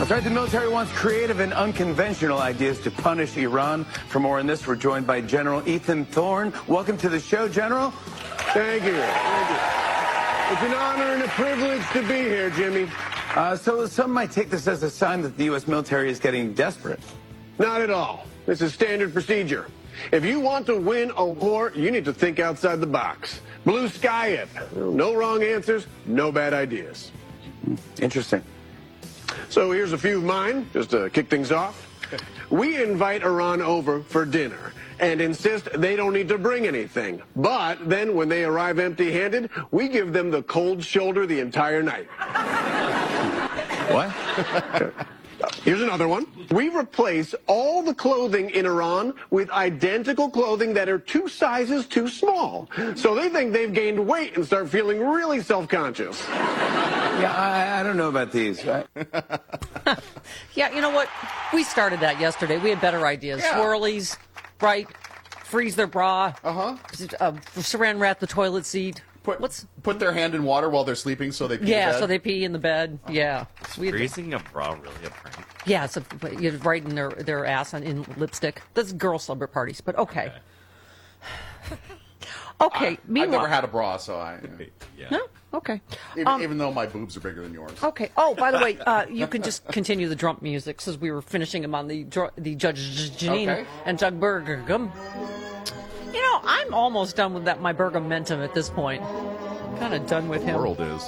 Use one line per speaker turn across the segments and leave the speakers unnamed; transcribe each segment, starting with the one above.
That's right. The military wants creative and unconventional ideas to punish Iran. For more on this, we're joined by General Ethan Thorne. Welcome to the show, General.
Thank you. Thank you. It's an honor and a privilege to be here, Jimmy.
So some might take this as a sign that the U.S. military is getting desperate.
Not at all. This is standard procedure. If you want to win a war, you need to think outside the box. Blue sky it. No wrong answers, no bad ideas.
Interesting.
So here's a few of mine, just to kick things off. We invite Iran over for dinner and insist they don't need to bring anything. But then when they arrive empty-handed, we give them the cold shoulder the entire night.
What?
Here's another one. We replace all the clothing in Iran with identical clothing that are 2 sizes too small. So they think they've gained weight and start feeling really self-conscious.
Yeah, I don't know about these.
Yeah, you know what? We started that yesterday. We had better ideas.
Yeah.
Swirlies, right? Freeze their bra. Saran wrap the toilet seat.
Put their hand in water while they're sleeping so they pee in bed.
So they pee in the bed. Yeah.
Freezing a bra really a prank?
Yeah, so you're right in their ass in lipstick. That's girl slumber parties, but okay. Okay.
I've never had a bra, so I...
Yeah.
No? Okay.
Even though my boobs are bigger than yours.
Okay. Oh, by the way, you can just continue the drum music since we were finishing them on the Judge Janine and Doug Burgum. You know, I'm almost done with my Bergamentum at this point. Kind of done with him.
The world is.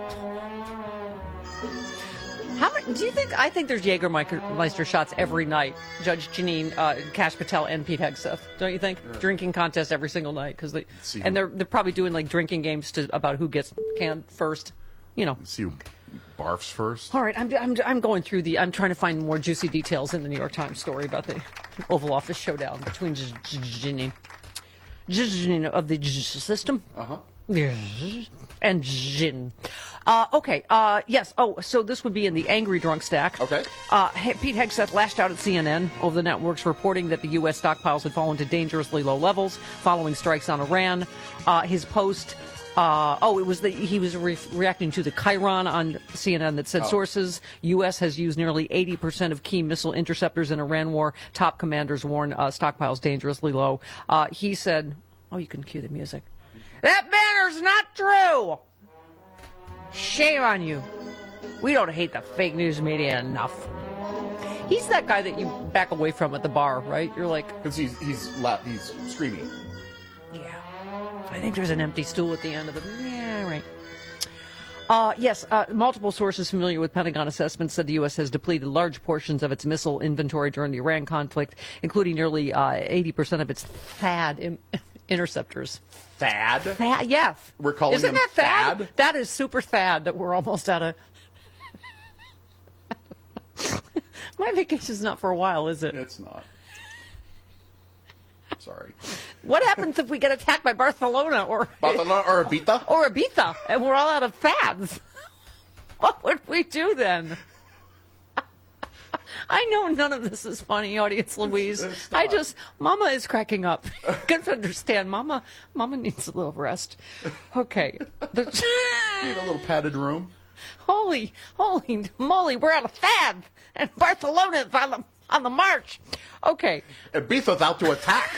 How many? Do you think? I think there's Jägermeister shots every night. Judge Janine, Kash Patel, and Pete Hegseth. Don't you think? Yeah. Drinking contest every single night because they're probably doing like drinking games about who gets canned first. You know.
See who barfs first.
All right, I'm going through I'm trying to find more juicy details in the New York Times story about the Oval Office showdown between Janine of the system. And Jin. Okay. Yes. Oh, so this would be in the angry drunk stack.
Okay.
Pete Hegseth lashed out at CNN over the networks reporting that the U.S. stockpiles had fallen to dangerously low levels following strikes on Iran. His post. He was reacting to the Chiron on CNN that said sources U.S. has used nearly 80% of key missile interceptors in Iran war. Top commanders warn stockpiles dangerously low. He said, you can cue the music. That banner's not true. Shame on you. We don't hate the fake news media enough. He's that guy that you back away from at the bar, right? You're like,
because he's screaming.
Yeah. I think there's an empty stool at the end of it. Yeah, right. Yes, multiple sources familiar with Pentagon assessments said the U.S. has depleted large portions of its missile inventory during the Iran conflict, including nearly 80% of its THAAD interceptors.
THAAD?
Yeah.
We're calling
Isn't
them
that
THAAD?
That is super THAAD that we're almost out of. My vacation's not for a while, is it?
It's not. Sorry.
What happens if we get attacked by Barcelona or
Ibiza?
Or Ibiza, and we're all out of THAADs? What would we do then? I know none of this is funny, audience Louise. Mama is cracking up. You can understand, Mama needs a little rest. Okay.
Need a little padded room.
Holy moly, we're out of THAAD, and Barcelona is on the march. Okay.
Ibiza's out to attack.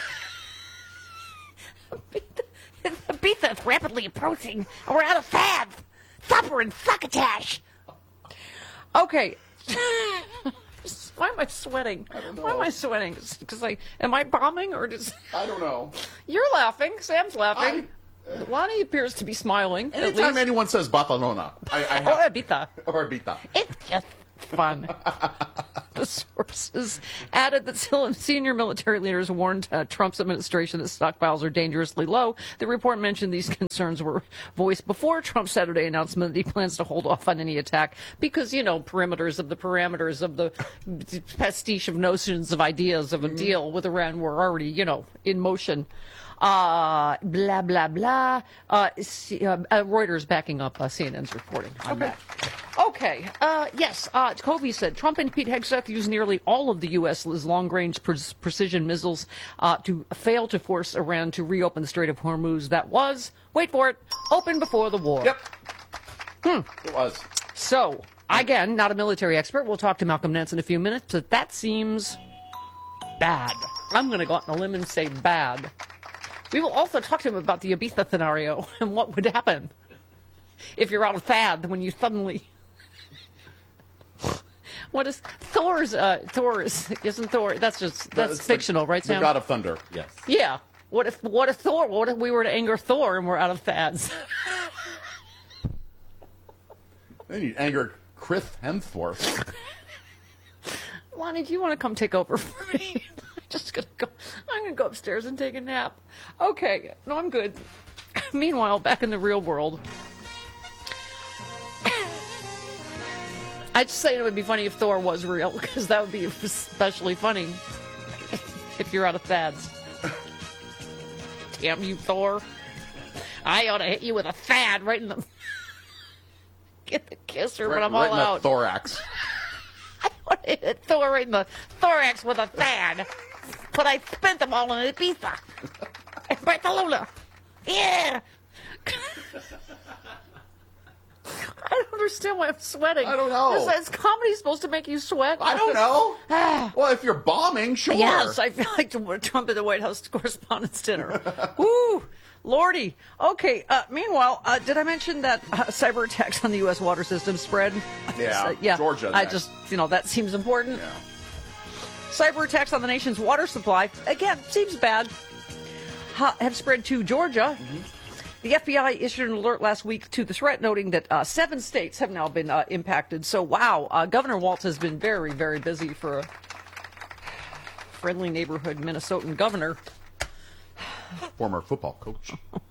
Ibiza is rapidly approaching, and we're out of THAAD. Supper and succotash. Okay. Why am I sweating?
I don't know.
Why am I sweating? Because am I bombing or does?
I don't know.
You're laughing. Sam's laughing. Lonnie appears to be smiling.
Anytime anyone says Barcelona, I have.
Or Ibiza.
Or Ibiza.
It's just fun. The sources added that senior military leaders warned Trump's administration that stockpiles are dangerously low. The report mentioned these concerns were voiced before Trump's Saturday announcement that he plans to hold off on any attack because, parameters of the pastiche of notions of ideas of a deal with Iran were already, in motion. Blah, blah, blah. Reuters backing up CNN's reporting on that. Okay. Yes. Kobe said Trump and Pete Hegseth used nearly all of the U.S.'s long-range precision missiles to fail to force Iran to reopen the Strait of Hormuz. That was, wait for it, open before the war.
Yep. It was.
So, Again, not a military expert. We'll talk to Malcolm Nance in a few minutes, but that seems bad. I'm going to go out on a limb and say bad. We will also talk to him about the Ibiza scenario and what would happen if you're out of fad when you suddenly... What is Thor's? Isn't Thor? That's fictional, right, Sam?
The God of Thunder. Yes.
Yeah. What if Thor? What if we were to anger Thor and we're out of fads?
Then you anger Chris Hemsworth.
Lonnie, do you want to come take over for me? I'm gonna go upstairs and take a nap. Okay. No, I'm good. Meanwhile, back in the real world. I'd just say it would be funny if Thor was real, because that would be especially funny if you're out of fads. Damn you, Thor. I ought to hit you with a fad right in the... Get the kisser, but I'm all
in
out.
The thorax.
I ought to hit Thor right in the thorax with a fad. But I spent them all in Ibiza. In Barcelona. Yeah. I don't understand why I'm sweating.
I don't know.
Is comedy supposed to make you sweat?
I don't know. Well, if you're bombing, sure.
Yes, I feel like Trump at the White House Correspondents' Dinner. Woo! Lordy. Okay, meanwhile, did I mention that cyber attacks on the U.S. water system spread?
Yeah, Georgia.
I just, that seems important.
Yeah.
Cyber attacks on the nation's water supply, again, seems bad, have spread to Georgia. Mm-hmm. The FBI issued an alert last week to the threat, noting that 7 states have now been impacted. So, wow, Governor Walz has been very, very busy for a friendly neighborhood Minnesotan governor.
Former football coach.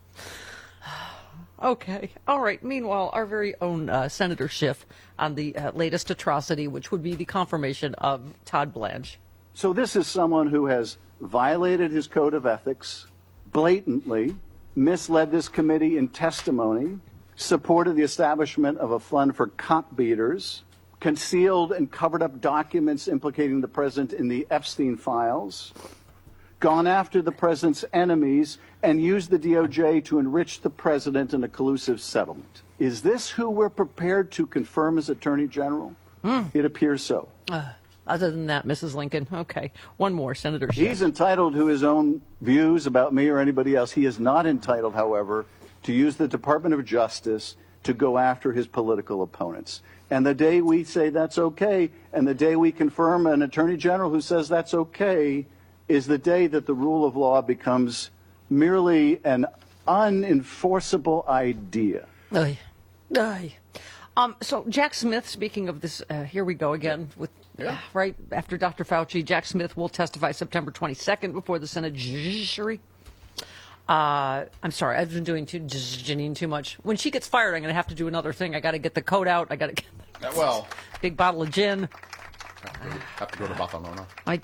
Okay. All right. Meanwhile, our very own Senator Schiff on the latest atrocity, which would be the confirmation of Todd Blanche.
So this is someone who has violated his code of ethics blatantly, misled this committee in testimony, supported the establishment of a fund for cop beaters, concealed and covered up documents implicating the president in the Epstein files, gone after the president's enemies, and used the DOJ to enrich the president in a collusive settlement. Is this who we're prepared to confirm as Attorney General? It appears so.
Other than that, Mrs. Lincoln, okay. One more, Senator Schiff.
He's entitled to his own views about me or anybody else. He is not entitled, however, to use the Department of Justice to go after his political opponents. And the day we say that's okay, and the day we confirm an Attorney General who says that's okay, is the day that the rule of law becomes merely an unenforceable idea.
Aye. Aye. So Jack Smith, speaking of this, here we go again with right after Dr. Fauci. Jack Smith will testify September 22nd before the Senate Judiciary. I'm sorry, I've been doing Janine too much. When she gets fired, I'm going to have to do another thing. I got to get the coat out. I got to get big bottle of gin.
Have to go to Barcelona.
I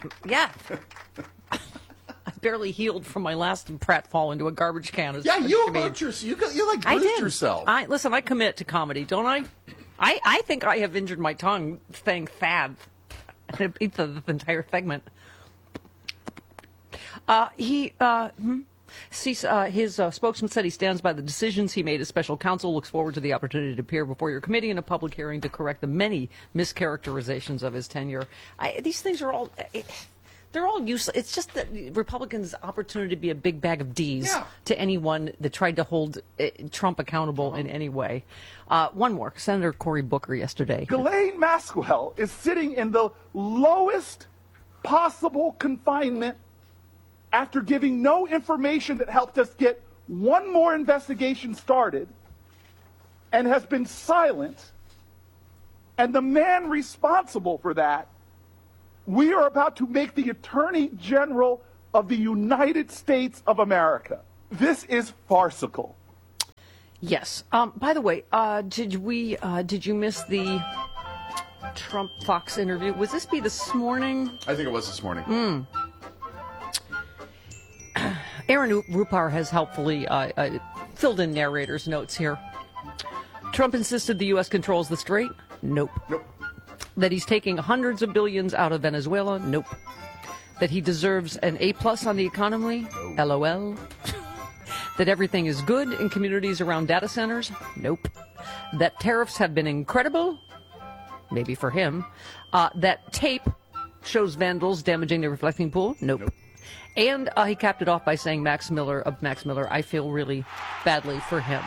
barely healed from my last pratfall into a garbage can.
Yeah, you hurt yourself. You like bruised yourself.
Listen, I commit to comedy, don't I? I think I have injured my tongue saying fad. And it beats the entire segment. His spokesman said he stands by the decisions he made as special counsel, looks forward to the opportunity to appear before your committee in a public hearing to correct the many mischaracterizations of his tenure. These things are all... They're all useless. It's just that Republicans' opportunity to be a big bag of D's to anyone that tried to hold Trump accountable in any way. One more. Senator Cory Booker yesterday.
Ghislaine Maxwell is sitting in the lowest possible confinement after giving no information that helped us get one more investigation started, and has been silent. And the man responsible for that, we are about to make the Attorney General of the United States of America. This is farcical.
Yes. By the way, did you miss the Trump Fox interview? Was this be this morning?
I think it was this morning.
Aaron Rupar has helpfully filled in narrator's notes here. Trump insisted the U.S. controls the strait? Nope. That he's taking hundreds of billions out of Venezuela? Nope. That he deserves an A+ on the economy? No. LOL. That everything is good in communities around data centers? Nope. That tariffs have been incredible? maybe for him. That tape shows vandals damaging the reflecting pool. Nope. And he capped it off by saying, Max Miller, I feel really badly for him.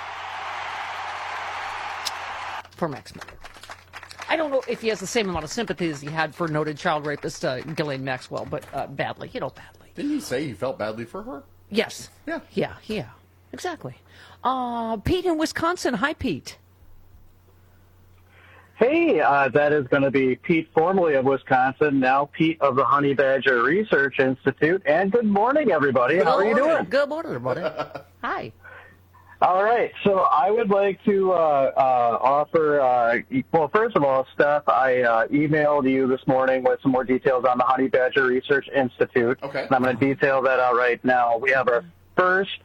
For Max Miller. I don't know if he has the same amount of sympathy as he had for noted child rapist Ghislaine Maxwell, but badly. Badly.
Didn't he say he felt badly for her?
Yes. Yeah. Exactly. Pete in Wisconsin. Hi, Pete.
Hey, that is going to be Pete, formerly of Wisconsin, now Pete of the Honey Badger Research Institute. And good morning, everybody. How are you doing?
Good morning, everybody. Hi.
All right. So I would like to offer, well, first of all, Steph, I emailed you this morning with some more details on the Honey Badger Research Institute.
Okay.
And I'm going to detail that out right now. We have our first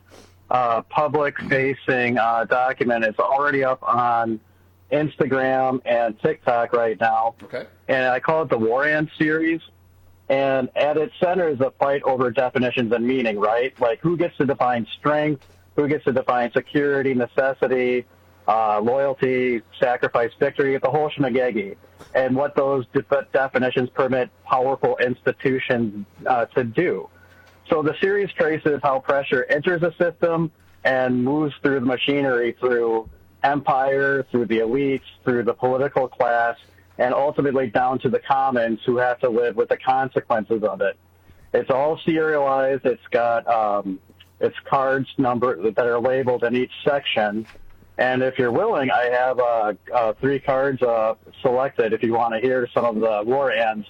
public-facing document. It's already up on Instagram and TikTok right now.
Okay.
And I call it the War Ant series. And at its center is a fight over definitions and meaning, right? Like who gets to define strength, who gets to define security, necessity, loyalty, sacrifice, victory, the whole shmagegi, and what those definitions permit powerful institutions to do. So the series traces how pressure enters the system and moves through the machinery, through empire, through the elites, through the political class, and ultimately down to the commons who have to live with the consequences of it. It's all serialized. It's got it's cards numbered that are labeled in each section. And if you're willing, I have 3 cards selected if you want to hear some of the war ends.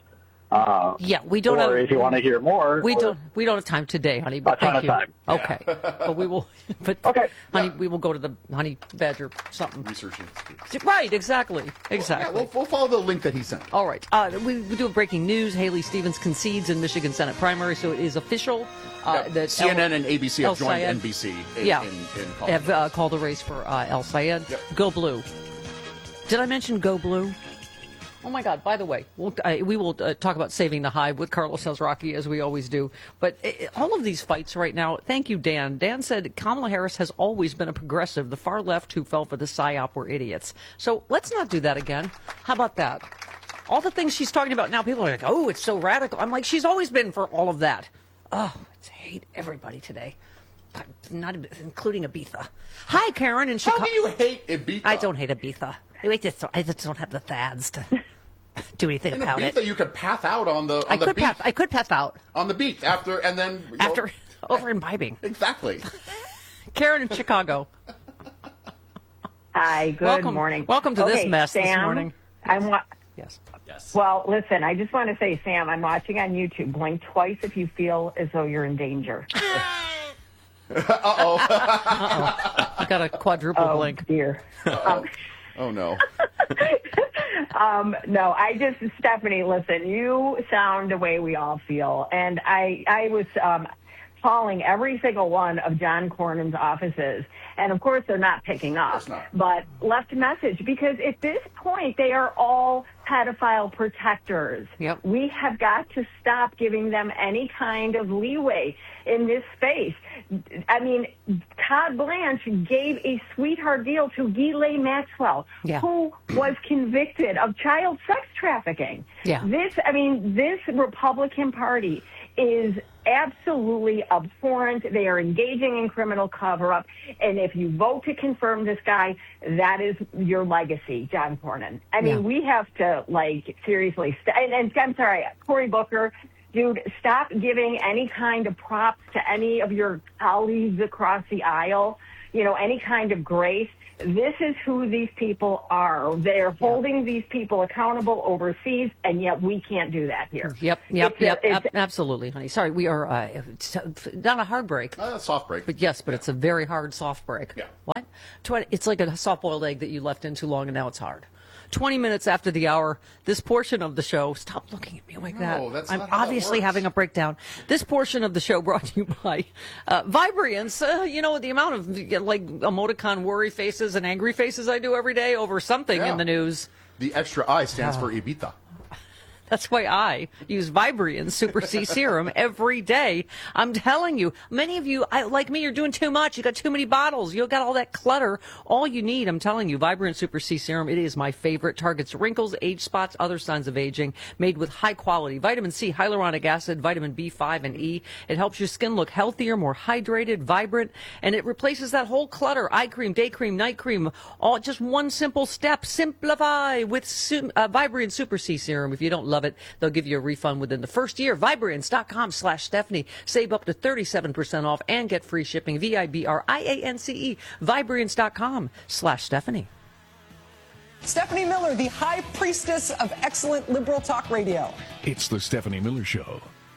We don't.
Or if you want to hear more,
we don't have time today, honey. But thank you.
Time.
Okay, but we will. But
okay,
honey, we will go to the Honey Badger something.
Research Institute.
Right, exactly.
Well, we'll follow the link that he sent.
All right. We do a breaking news. Haley Stevens concedes in Michigan Senate primary, so it is official. That
CNN and ABC have joined
El-Sayed,
NBC in calling
have called a race for El-Sayed.
Yep.
Go Blue. Did I mention Go Blue? Oh, my God. By the way, we will talk about saving the hive with Carlos Alzraki, as we always do. But all of these fights right now, thank you, Dan. Dan said Kamala Harris has always been a progressive. The far left who fell for the PSYOP were idiots. So let's not do that again. How about that? All the things she's talking about now, people are like, oh, it's so radical. I'm like, she's always been for all of that. Oh, I hate everybody today. Not including Ibiza. Hi, Karen in Chicago.
How do you hate Ibiza?
I don't hate Ibiza. I just don't have the fads to do anything
in
about
Ibiza,
it.
You could pass out on the beach.
I could pass out
on the beach after
over imbibing.
Exactly.
Karen in Chicago.
Hi. Good morning.
Welcome to this mess
Sam,
this morning.
Yes.
Yes.
Well, listen, I just want to say, Sam, I'm watching on YouTube. Blink twice if you feel as though you're in danger.
Uh-oh. I got a quadruple blink.
Dear.
Oh, no.
No, Stephanie, listen, you sound the way we all feel. And I was calling every single one of John Cornyn's offices. And, of course, they're not picking up. But left a message because at this point, they are all pedophile protectors.
Yep.
We have got to stop giving them any kind of leeway in this space. I mean, Todd Blanche gave a sweetheart deal to Ghislaine Maxwell, who was convicted of child sex trafficking.
Yeah.
This Republican Party is absolutely abhorrent. They are engaging in criminal cover-up. And if you vote to confirm this guy, that is your legacy, John Cornyn. I mean, we have to, seriously, and I'm sorry, Cory Booker, dude, stop giving any kind of props to any of your colleagues across the aisle, any kind of grace. This is who these people are. They're holding these people accountable overseas, and yet we can't do that here.
Yep. Absolutely, honey. Sorry, we are not a hard break.
A soft break.
But it's a very hard soft break.
Yeah.
What? It's like a soft-boiled egg that you left in too long, and now it's hard. 20 minutes after the hour, this portion of the show, stop looking at me like that.
That's
I'm
not how
obviously
that works.
having a breakdown. This portion of the show brought to you by Vibriance. The amount of emoticon worry faces and angry faces I do every day over something in the news.
The extra I stands for Ibiza.
That's why I use Vibrian Super C Serum every day. I'm telling you, many of you, like me, you're doing too much. You got too many bottles. You got all that clutter. All you need, I'm telling you, Vibrian Super C Serum, it is my favorite. Targets wrinkles, age spots, other signs of aging. Made with high quality vitamin C, hyaluronic acid, vitamin B5 and E. It helps your skin look healthier, more hydrated, vibrant, and it replaces that whole clutter. Eye cream, day cream, night cream, all just one simple step. Simplify with Vibrian Super C Serum. If you don't love it, they'll give you a refund within the first year. Vibriance.com/Stephanie. Save up to 37% off and get free shipping. Vibriance. Vibriance.com/Stephanie.
Stephanie Miller, the high priestess of excellent liberal talk radio.
It's the Stephanie Miller Show.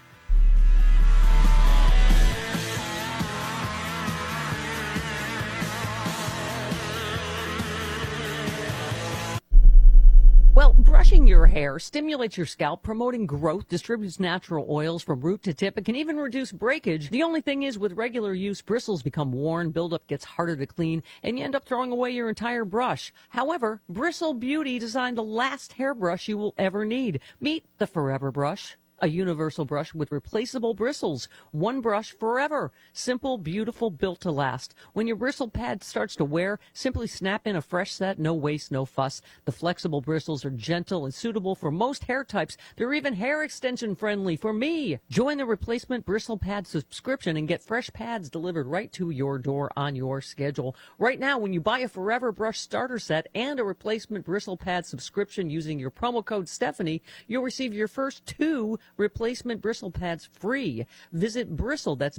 Well, brushing your hair stimulates your scalp, promoting growth, distributes natural oils from root to tip. It can even reduce breakage. The only thing is, with regular use, bristles become worn, buildup gets harder to clean, and you end up throwing away your entire brush. However, Bristle Beauty designed the last hairbrush you will ever need. Meet the Forever Brush. A universal brush with replaceable bristles. One brush forever. Simple, beautiful, built to last. When your bristle pad starts to wear, simply snap in a fresh set. No waste, no fuss. The flexible bristles are gentle and suitable for most hair types. They're even hair extension friendly for me. Join the replacement bristle pad subscription and get fresh pads delivered right to your door on your schedule. Right now, when you buy a Forever Brush starter set and a replacement bristle pad subscription using your promo code Stephanie, you'll receive your first 2 replacement bristle pads free. Visit Bristle, that's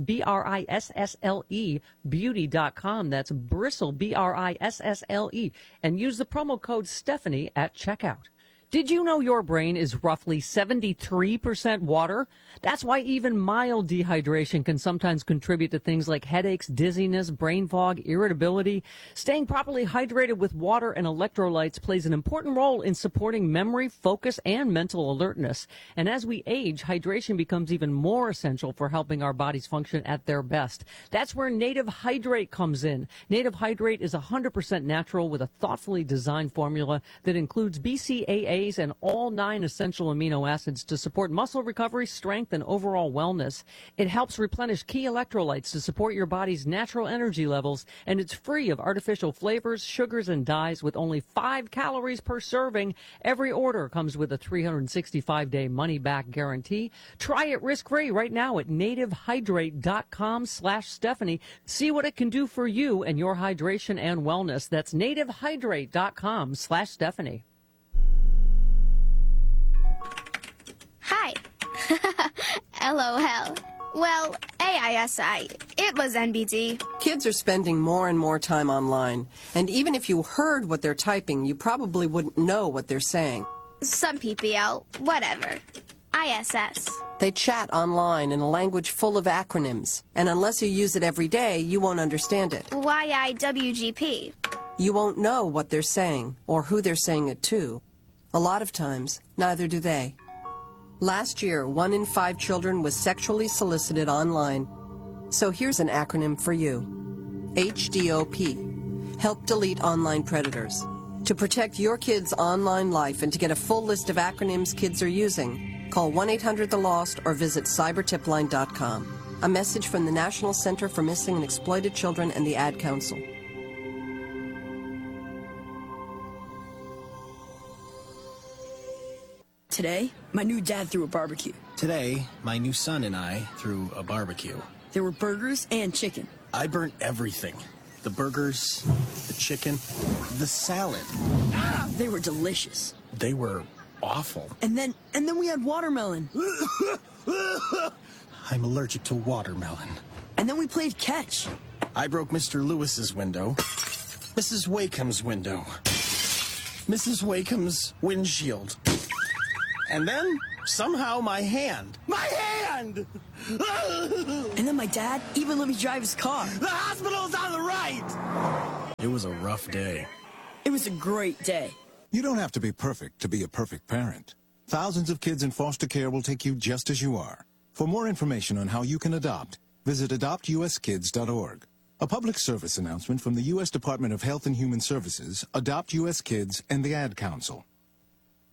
BRISSLE, beauty.com. That's Bristle, BRISSLE, and use the promo code Stephanie at checkout. Did you know your brain is roughly 73% water? That's why even mild dehydration can sometimes contribute to things like headaches, dizziness, brain fog, irritability. Staying properly hydrated with water and electrolytes plays an important role in supporting memory, focus, and mental alertness. And as we age, hydration becomes even more essential for helping our bodies function at their best. That's where Native Hydrate comes in. Native Hydrate is 100% natural with a thoughtfully designed formula that includes BCAAs and all 9 essential amino acids to support muscle recovery, strength, and overall wellness. It helps replenish key electrolytes to support your body's natural energy levels, and it's free of artificial flavors, sugars, and dyes with only 5 calories per serving. Every order comes with a 365-day money-back guarantee. Try it risk-free right now at nativehydrate.com/Stephanie. See what it can do for you and your hydration and wellness. That's nativehydrate.com/Stephanie.
Hi. LOL. Well, AISI. It was NBD.
Kids are spending more and more time online, and even if you heard what they're typing, you probably wouldn't know what they're saying.
Some PPL. Whatever. ISS.
They chat online in a language full of acronyms, and unless you use it every day, you won't understand it.
YIWGP.
You won't know what they're saying, or who they're saying it to. A lot of times, neither do they. Last year, 1 in 5 children was sexually solicited online. So here's an acronym for you. HDOP. Help delete online predators. To protect your kids' online life and to get a full list of acronyms kids are using, call 1-800-THE-LOST or visit cybertipline.com. A message from the National Center for Missing and Exploited Children and the Ad Council.
Today, my new dad threw a barbecue.
Today, my new son and I threw a barbecue.
There were burgers and chicken.
I burnt everything. The burgers, the chicken, the salad.
They were delicious.
They were awful.
And then we had watermelon.
I'm allergic to watermelon.
And then we played catch.
I broke Mr. Lewis's window, Mrs. Wakeham's window, Mrs. Wakeham's windshield. And then, somehow, my hand. My hand!
And then my dad even let me drive his car.
The hospital's on the right! It was a rough day.
It was a great day.
You don't have to be perfect to be a perfect parent. Thousands of kids in foster care will take you just as you are. For more information on how you can adopt, visit adoptuskids.org. A public service announcement from the U.S. Department of Health and Human Services, Adopt U.S. Kids, and the Ad Council.